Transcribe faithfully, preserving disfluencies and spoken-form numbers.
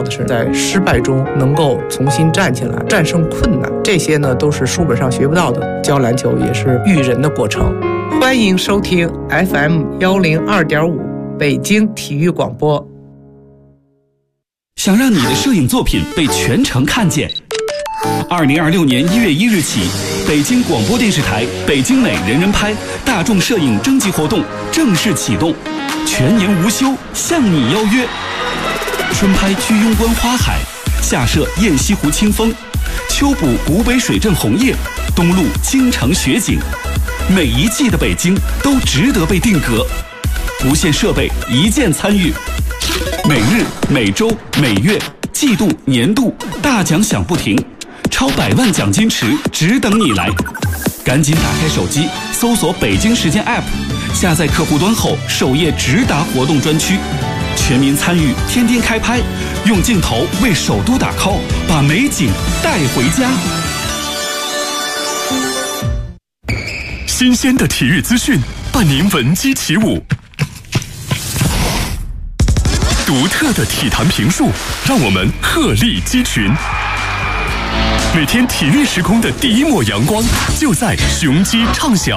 要的是在失败中能够重新站起来，战胜困难，这些呢都是书本上学不到的。教篮球也是育人的过程。欢迎收听 F M 一零二点五 北京体育广播。 想让你的摄影作品被全城看见，二零二六年一月一日起，北京广播电视台北京美人人拍大众摄影征集活动正式启动，全年无休，向你邀约。春拍居庸关花海，夏摄雁西湖清风，秋捕古北水镇红叶，冬录京城雪景，每一季的北京都值得被定格。无线设备一键参与，每日、每周、每月、季度、年度大奖响不停，超百万奖金池只等你来。赶紧打开手机，搜索北京时间 App， 下载客户端后，首页直达活动专区，全民参与，天天开拍，用镜头为首都打 call， 把美景带回家。 新鲜的体育资讯，伴您闻鸡起舞；独特的体坛评述，让我们鹤立鸡群。每天体育时空的第一抹阳光，就在雄鸡畅想。